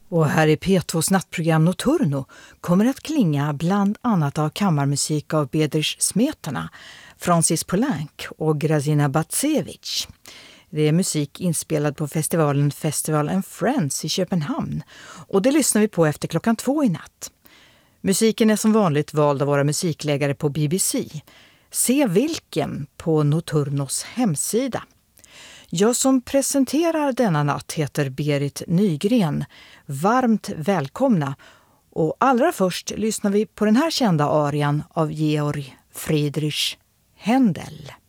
Och här i P2s nattprogram Nocturno kommer att klinga bland annat av kammarmusik av Bedřich Smetana, Francis Poulenc och Grazina Bacevic. Det är musik inspelad på festivalen Festival and Friends i Köpenhamn och det lyssnar vi på efter 2:00 i natt. Musiken är som vanligt vald av våra musiklägare på BBC. Se vilken på Nocturnos hemsida. Jag som presenterar denna natt heter Berit Nygren. Varmt välkomna. Och allra först lyssnar vi på den här kända arian av Georg Friedrich Händel.